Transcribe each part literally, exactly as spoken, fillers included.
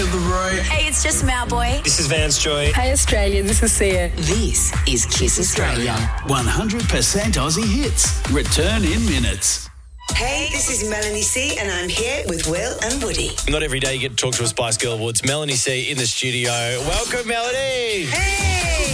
of the road. Hey, it's just Malboy. This is Vance Joy. Hey Australia, this is Sia. This is Kiss Australia. one hundred percent Aussie hits. Return in minutes. Hey, this is Melanie C and I'm here with Will and Woody. Not every day you get to talk to a Spice Girl Awards. Melanie C in the studio. Welcome, Melanie. Hey!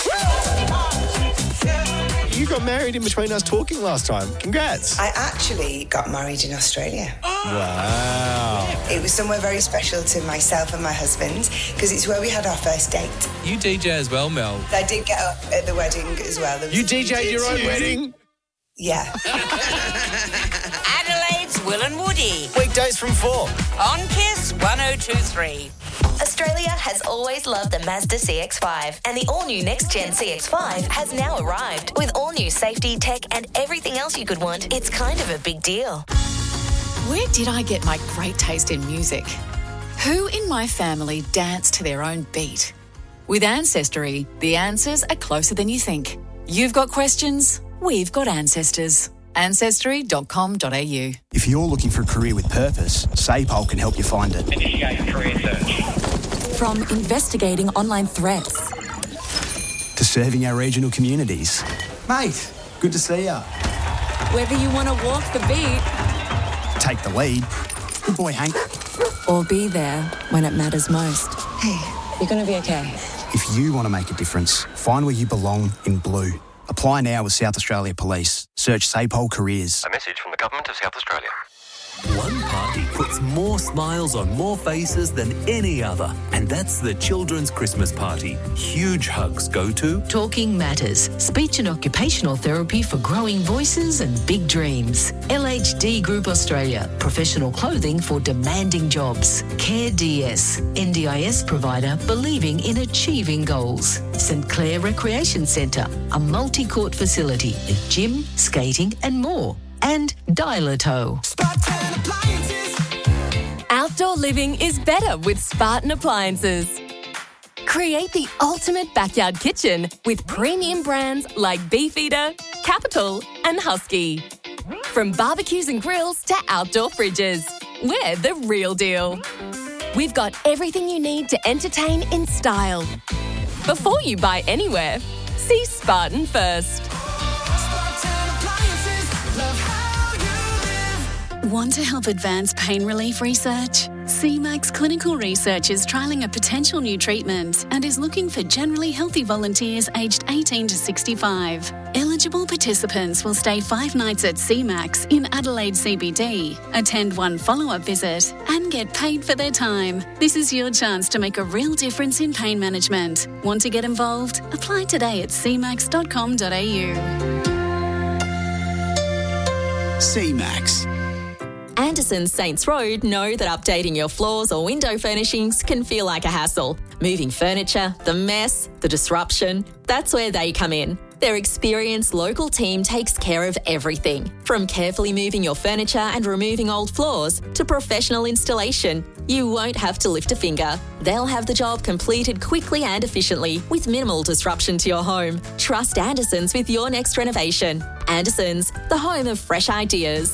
You got married in between us talking last time. Congrats. I actually got married in Australia. Wow. It was somewhere very special to myself and my husband because it's where we had our first date. You D J as well, Mel. I did get up at the wedding as well. There was You a D J'd your own D J. wedding? Yeah. Adelaide's Will and Woody Weekdays from four. on Kiss one oh two three. Australia has always loved the Mazda C X five, and the all-new next-gen C X five has now arrived. With all-new safety, tech, and everything else you could want, it's kind of a big deal. Where did I get my great taste in music? Who in my family danced to their own beat? With Ancestry, the answers are closer than you think. You've got questions, we've got ancestors. ancestry dot com dot a u. If you're looking for a career with purpose, SAPOL can help you find it. Initiate career search. From investigating online threats To serving our regional communities. Mate, good to see ya. whether you want to walk the beat Take the lead. Good boy, Hank. or be there when it matters most. Hey, you're going to be okay. If you want to make a difference, find where you belong in blue. Apply now with South Australia Police. Search SAPOL Careers. A message from the Government of South Australia. One party puts more smiles on more faces than any other, and that's the Children's Christmas Party. Huge hugs go to Talking Matters, speech and occupational therapy for growing voices and big dreams. L H D Group Australia, professional clothing for demanding jobs. Care D S, N D I S provider believing in achieving goals. St Clair Recreation Centre, a multi-court facility with gym, skating and more. And Dilato. Outdoor living is better with Spartan Appliances. Create the ultimate backyard kitchen with premium brands like Beefeater, Capital and Husky. From barbecues and grills to outdoor fridges, we're the real deal. We've got everything you need to entertain in style. Before you buy anywhere, see Spartan first. Want to help advance pain relief research? C MAX Clinical Research is trialling a potential new treatment and is looking for generally healthy volunteers aged eighteen to sixty-five. Eligible participants will stay five nights at C MAX in Adelaide C B D, attend one follow-up visit and get paid for their time. This is your chance to make a real difference in pain management. Want to get involved? Apply today at c max dot com dot a u. C MAX. Anderson Saints Road know that updating your floors or window furnishings can feel like a hassle. Moving furniture, the mess, the disruption, that's where they come in. Their experienced local team takes care of everything, from carefully moving your furniture and removing old floors to professional installation. You won't have to lift a finger. They'll have the job completed quickly and efficiently with minimal disruption to your home. Trust Anderson's with your next renovation. Anderson's, the home of fresh ideas.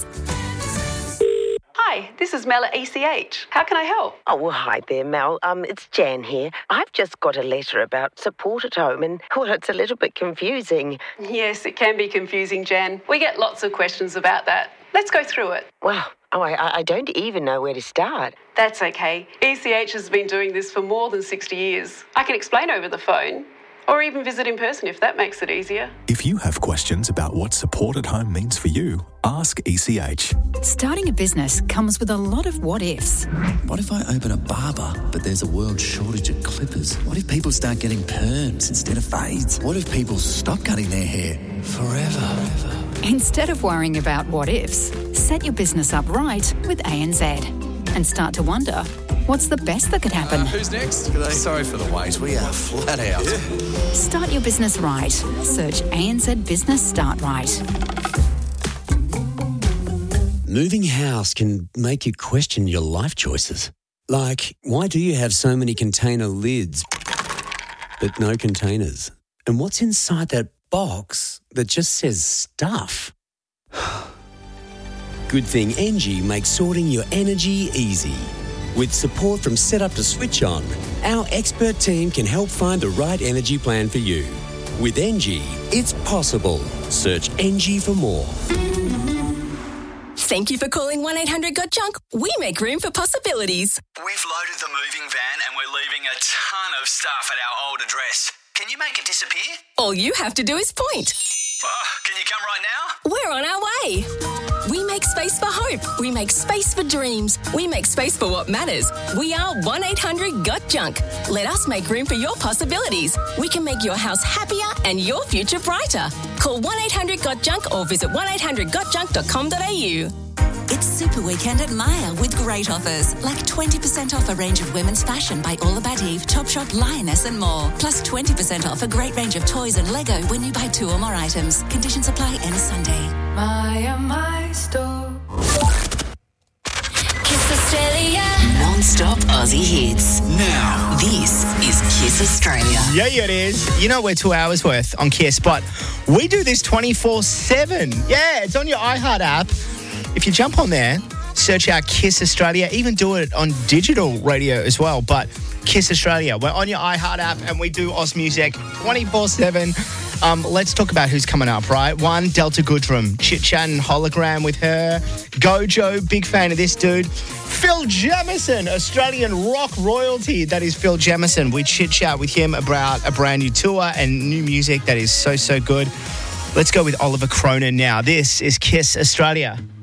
Hi, this is Mel at E C H. How can I help? Oh, well, hi there, Mel. Um, it's Jan here. I've just got a letter about support at home and, well, it's a little bit confusing. Yes, it can be confusing, Jan. We get lots of questions about that. Let's go through it. Wow. Oh, I, I don't even know where to start. That's okay. E C H has been doing this for more than sixty years. I can explain over the phone. Or even visit in person if that makes it easier. If you have questions about what support at home means for you, ask E C H. Starting a business comes with a lot of what-ifs. What if I open a barber, but there's a world shortage of clippers? What if people start getting perms instead of fades? What if people stop cutting their hair forever? Instead of worrying about what-ifs, set your business up right with A N Z and start to wonder, what's the best that could happen? Uh, who's next? Sorry for the wait. We are flat out. Yeah. Start your business right. Search A N Z Business Start Right. Moving house can make you question your life choices. Like, why do you have so many container lids but no containers? And what's inside that box that just says stuff? Good thing Engie makes sorting your energy easy. With support from Setup to Switch On, our expert team can help find the right energy plan for you. With Engie, it's possible. Search Engie for more. Thank you for calling one eight hundred got junk. We make room for possibilities. We've loaded the moving van and we're leaving a ton of stuff at our old address. Can you make it disappear? All you have to do is point. Oh, can you come right now? We're on our way. We make space for hope. We make space for dreams. We make space for what matters. We are one eight hundred got junk. Let us make room for your possibilities. We can make your house happier and your future brighter. Call one eight hundred got junk or visit one eight hundred got junk dot com dot a u. It's Super Weekend at Myer with great offers, like twenty percent off a range of women's fashion by All About Eve, Topshop, Lioness and more. Plus twenty percent off a great range of toys and Lego when you buy two or more items. Conditions apply any Sunday. Myer, my store. Kiss Australia. Non-stop Aussie hits. Now. This is Kiss Australia. Yeah, yeah, it is. You know we're two hours worth on Kiss, but we do this twenty-four seven. Yeah, it's on your iHeart app. If you jump on there, search out Kiss Australia, even do it on digital radio as well, but Kiss Australia. We're on your iHeart app and we do Oz music twenty-four seven. Um, let's talk about who's coming up, right? One, Delta Goodrum, chit-chatting hologram with her. Gojo, big fan of this dude. Phil Jamieson, Australian rock royalty. That is Phil Jamieson. We chit-chat with him about a brand new tour and new music that is so, so good. Let's go with Oliver Cronin now. This is Kiss Australia.